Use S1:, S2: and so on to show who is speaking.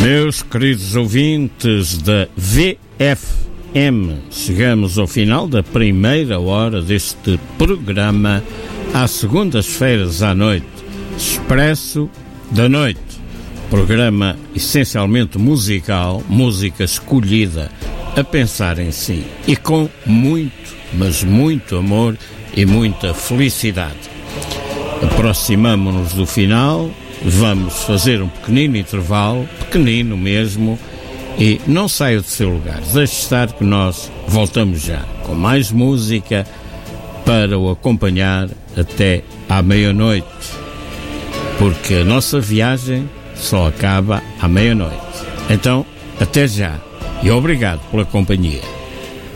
S1: Meus queridos ouvintes da VFM, chegamos ao final da primeira hora deste programa, às segundas-feiras à noite, Expresso da Noite. Programa essencialmente musical, música escolhida a pensar em si e com muito, mas muito amor e muita felicidade. Aproximamo-nos do final. Vamos fazer um pequenino intervalo, pequenino mesmo, e não saia do seu lugar. Deixe estar que nós voltamos já com mais música para o acompanhar até à meia-noite, porque a nossa viagem só acaba à meia-noite. Então, até já e obrigado pela companhia.